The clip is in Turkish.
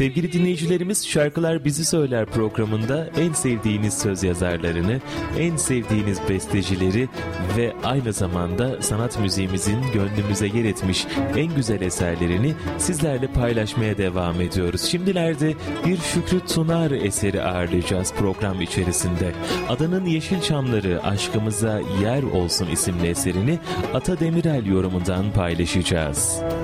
Sevgili dinleyicilerimiz, Şarkılar Bizi Söyler programında en sevdiğiniz söz yazarlarını, en sevdiğiniz bestecileri ve aynı zamanda sanat müziğimizin gönlümüze yer etmiş en güzel eserlerini sizlerle paylaşmaya devam ediyoruz. Şimdilerde bir Şükrü Tunar eseri ağırlayacağız program içerisinde. Adanın Yeşilçamları Aşkımıza Yer Olsun isimli eserini Ata Demirel yorumundan paylaşacağız.